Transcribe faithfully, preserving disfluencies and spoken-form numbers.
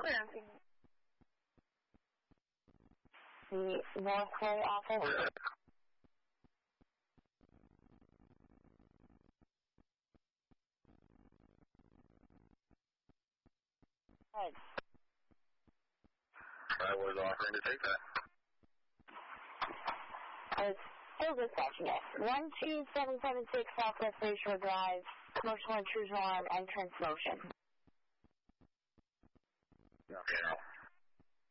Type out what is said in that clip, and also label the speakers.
Speaker 1: Clear. The Northway office. Right.
Speaker 2: I was offering to take that.
Speaker 1: I was still dispatching it. one two seven seven six Southwest Bayshore Drive, commercial intrusion alarm, entrance motion.
Speaker 2: Okay, now.